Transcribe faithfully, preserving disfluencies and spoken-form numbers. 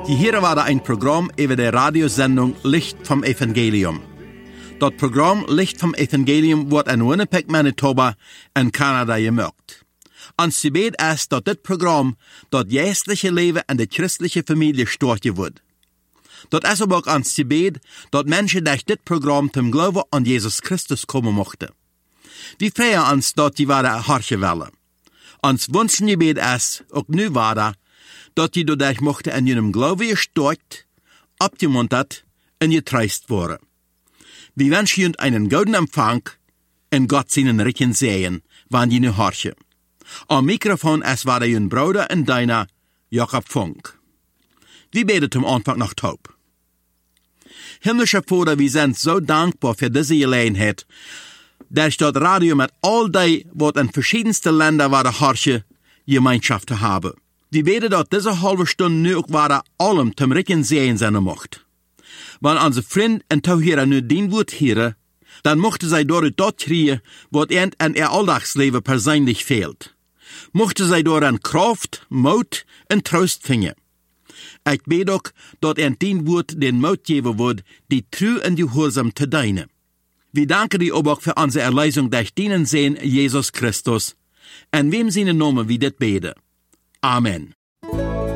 Hier war ein Programm über die Radiosendung Licht vom Evangelium. Das Programm Licht vom Evangelium wird in Winnipeg, Manitoba in Kanada gemacht. Ons gebed ist, dass das Programm das geistliche Leben in der christlichen Familie starten wird. Das ist aber auch ons gebed, dass Menschen durch das Programm zum Glauben an Jesus Christus kommen möchten. Wir freuen uns, dass die wahre Harche wollen. Ons Wunschgebet ist, auch nu wahre, dass die dadurch mochten in ihrem Glauben gestärkt, abgemuntert und getröst worden. Wir wünschen ihnen einen guten Empfang und Gott seinen Rücken sehen, wann die nu horchen. Am Mikrofon ist war der jün Bruder und deiner Jakob Funk. Wir beten zum Anfang noch taub. Himmlischer Vater, wir sind so dankbar für diese Gelegenheit, dass das Radio mit all die, was in verschiedensten Ländern war der Horche, Gemeinschaft haben. Wir beten, dass diese halbe Stunde nu auch war allem zum Rücken sehen sein macht. Wenn unsere Freunde und Tauhierer nu den Wort hören, dann mochte sie dort das kriegen, was ihnen in ihr Alltagsleben persönlich fehlt. Mochte sie dort an Kraft, Mut und Trost finden. Ich bete auch, dass ihnen den Wort den Mut geben wird, die treu und gehorsam zu dienen. Wir danken dir aber auch für unsere Erlösung durch den Sehen Jesus Christus, in wem seine Namen wir das beten. Amen.